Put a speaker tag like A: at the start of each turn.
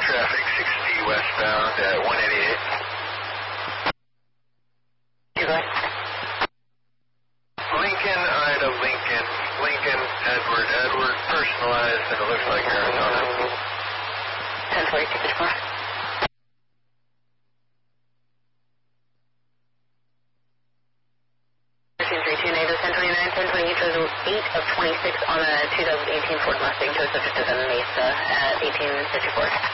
A: traffic 60 westbound at 188.
B: You go ahead.
A: Lincoln, Ida, Lincoln, Lincoln, Edward, Edward, personalized, and it looks like Arizona.
B: 1042, 54. Neighbor 1029, 1020, shows 8 of 26 on a 2018 Ford Mustang, shows subject to the Mesa at 1854.